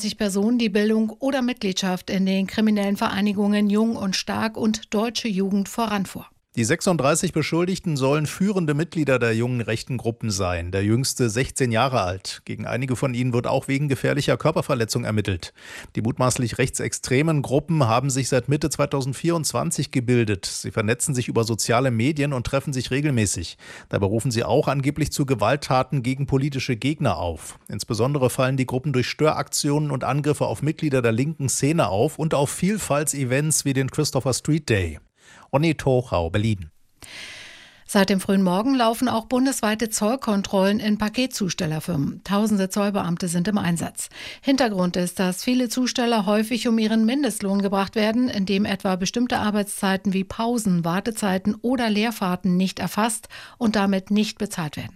Personen die Bildung oder Mitgliedschaft in den kriminellen Vereinigungen Jung und Stark und Deutsche Jugend voran vor. Die 36 Beschuldigten sollen führende Mitglieder der jungen rechten Gruppen sein, der jüngste 16 Jahre alt. Gegen einige von ihnen wird auch wegen gefährlicher Körperverletzung ermittelt. Die mutmaßlich rechtsextremen Gruppen haben sich seit Mitte 2024 gebildet. Sie vernetzen sich über soziale Medien und treffen sich regelmäßig. Dabei rufen sie auch angeblich zu Gewalttaten gegen politische Gegner auf. Insbesondere fallen die Gruppen durch Störaktionen und Angriffe auf Mitglieder der linken Szene auf und auf Vielfaltsevents wie den Christopher Street Day. Onni Tochau, Berlin. Seit dem frühen Morgen laufen auch bundesweite Zollkontrollen in Paketzustellerfirmen. Tausende Zollbeamte sind im Einsatz. Hintergrund ist, dass viele Zusteller häufig um ihren Mindestlohn gebracht werden, indem etwa bestimmte Arbeitszeiten wie Pausen, Wartezeiten oder Leerfahrten nicht erfasst und damit nicht bezahlt werden.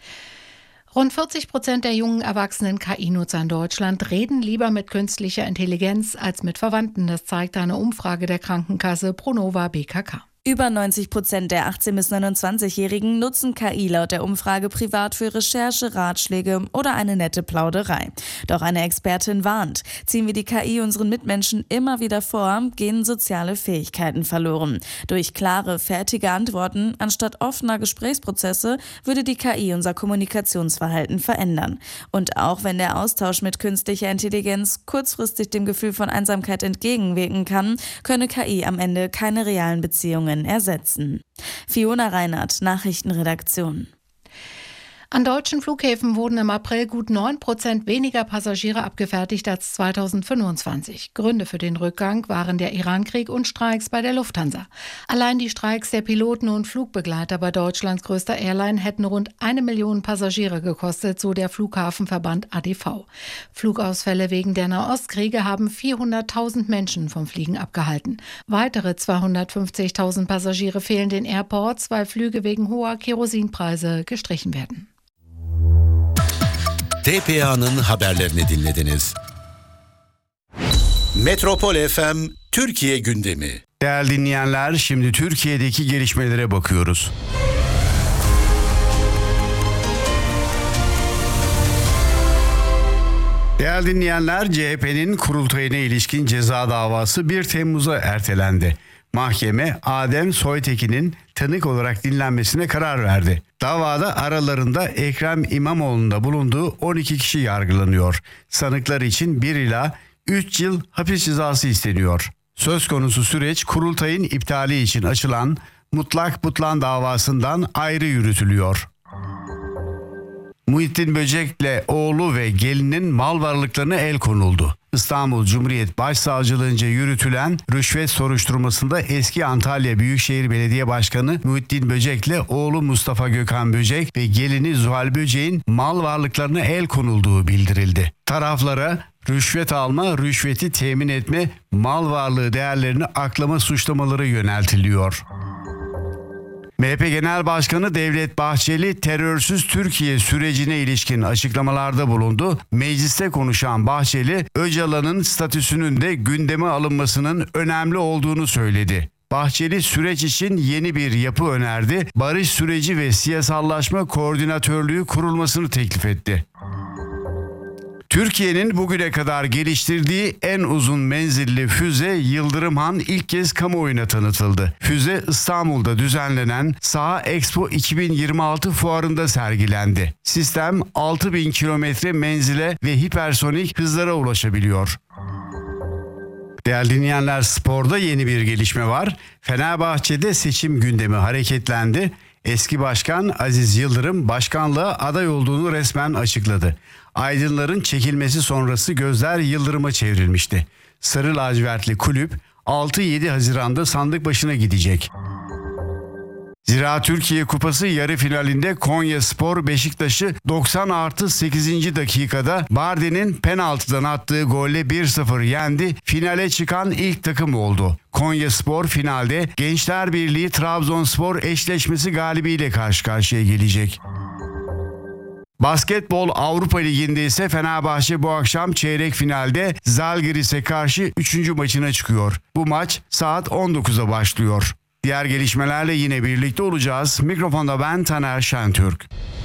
Rund 40% der jungen erwachsenen KI-Nutzer in Deutschland reden lieber mit künstlicher Intelligenz als mit Verwandten. Das zeigt eine Umfrage der Krankenkasse Pronova BKK. Über 90% der 18- bis 29-Jährigen nutzen KI laut der Umfrage privat für Recherche, Ratschläge oder eine nette Plauderei. Doch eine Expertin warnt, ziehen wir die KI unseren Mitmenschen immer wieder vor, gehen soziale Fähigkeiten verloren. Durch klare, fertige Antworten anstatt offener Gesprächsprozesse würde die KI unser Kommunikationsverhalten verändern. Und auch wenn der Austausch mit künstlicher Intelligenz kurzfristig dem Gefühl von Einsamkeit entgegenwirken kann, könne KI am Ende keine realen Beziehungen ersetzen. Fiona Reinhardt, Nachrichtenredaktion. An deutschen Flughäfen wurden im April gut 9% weniger Passagiere abgefertigt als 2025. Gründe für den Rückgang waren der Irankrieg und Streiks bei der Lufthansa. Allein die Streiks der Piloten und Flugbegleiter bei Deutschlands größter Airline hätten rund 1 Million Passagiere gekostet, so der Flughafenverband ADV. Flugausfälle wegen der Nahostkriege haben 400.000 Menschen vom Fliegen abgehalten. Weitere 250.000 Passagiere fehlen den Airports, weil Flüge wegen hoher Kerosinpreise gestrichen werden. TPA'nın haberlerini dinlediniz. Metropol FM Türkiye gündemi. Değerli dinleyenler, şimdi Türkiye'deki gelişmelere bakıyoruz. Değerli dinleyenler, CHP'nin kurultayına ilişkin ceza davası 1 Temmuz'a ertelendi. Mahkeme Adem Soytekin'in tanık olarak dinlenmesine karar verdi. Davada aralarında Ekrem İmamoğlu'nun da bulunduğu 12 kişi yargılanıyor. Sanıklar için 1 ila 3 yıl hapis cezası isteniyor. Söz konusu süreç kurultayın iptali için açılan mutlak butlan davasından ayrı yürütülüyor. Muhittin Böcek'le oğlu ve gelinin mal varlıklarına el konuldu. İstanbul Cumhuriyet Başsavcılığınca yürütülen rüşvet soruşturmasında eski Antalya Büyükşehir Belediye Başkanı Muhittin Böcek'le oğlu Mustafa Gökhan Böcek ve gelini Zuhal Böcek'in mal varlıklarına el konulduğu bildirildi. Taraflara rüşvet alma, rüşveti temin etme, mal varlığı değerlerini aklama suçlamaları yöneltiliyor. MHP Genel Başkanı Devlet Bahçeli terörsüz Türkiye sürecine ilişkin açıklamalarda bulundu. Mecliste konuşan Bahçeli, Öcalan'ın statüsünün de gündeme alınmasının önemli olduğunu söyledi. Bahçeli süreç için yeni bir yapı önerdi. Barış süreci ve siyasallaşma koordinatörlüğü kurulmasını teklif etti. Türkiye'nin bugüne kadar geliştirdiği en uzun menzilli füze Yıldırım Han ilk kez kamuoyuna tanıtıldı. Füze İstanbul'da düzenlenen Saha Expo 2026 fuarında sergilendi. Sistem 6000 kilometre menzile ve hipersonik hızlara ulaşabiliyor. Değerli dinleyenler, sporda yeni bir gelişme var. Fenerbahçe'de seçim gündemi hareketlendi. Eski başkan Aziz Yıldırım başkanlığa aday olduğunu resmen açıkladı. Aydınların çekilmesi sonrası gözler Yıldırım'a çevrilmişti. Sarı lacivertli kulüp 6-7 Haziran'da sandık başına gidecek. Zira Türkiye Kupası yarı finalinde Konyaspor Beşiktaş'ı 90+8. dakikada Bardi'nin penaltıdan attığı golle 1-0 yendi. Finale çıkan ilk takım oldu. Konyaspor finalde Gençler Birliği Trabzonspor eşleşmesi galibiyle karşı karşıya gelecek. Basketbol Avrupa Ligi'nde ise Fenerbahçe bu akşam çeyrek finalde Zalgiris'e karşı 3. maçına çıkıyor. Bu maç saat 19'a başlıyor. Diğer gelişmelerle yine birlikte olacağız. Mikrofonda ben Taner Şentürk.